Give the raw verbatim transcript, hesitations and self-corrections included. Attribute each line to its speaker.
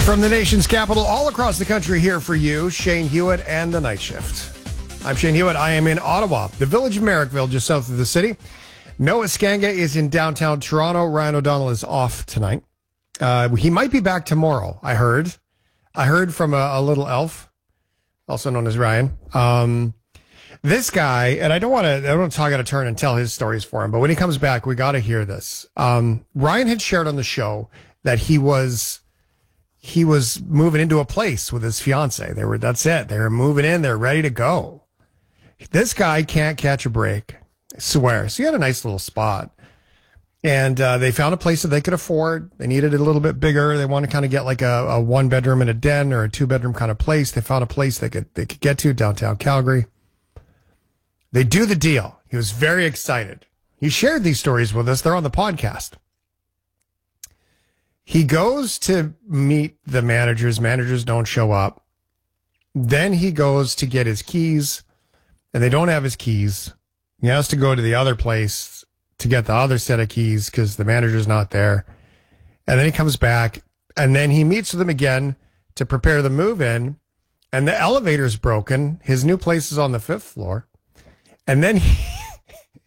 Speaker 1: From the nation's capital, all across the country, here for you, Shane Hewitt and the Night Shift. I'm Shane Hewitt. I am in Ottawa, the village of Merrickville, just south of the city. Noah Skanga is in downtown Toronto. Ryan O'Donnell is off tonight. Uh, he might be back tomorrow, I heard. I heard from a, a little elf, also known as Ryan. Um, this guy, and I don't want to, I don't want to talk out of turn and tell his stories for him, but when he comes back, we got to hear this. Um, Ryan had shared on the show that he was... He was moving into a place with his fiance. They were, that's it. They were moving in. They're ready to go. This guy can't catch a break. I swear. So he had a nice little spot. And uh, they found a place that they could afford. They needed it a little bit bigger. They want to kind of get like a, a one bedroom and a den or a two bedroom kind of place. They found a place they could, they could get to downtown Calgary. They do the deal. He was very excited. He shared these stories with us. They're on the podcast. He goes to meet the managers. Managers don't show up. Then he goes to get his keys, and they don't have his keys. He has to go to the other place to get the other set of keys because the manager's not there. And then he comes back, and then he meets with them again to prepare the move-in, and the elevator's broken. His new place is on the fifth floor. And then he...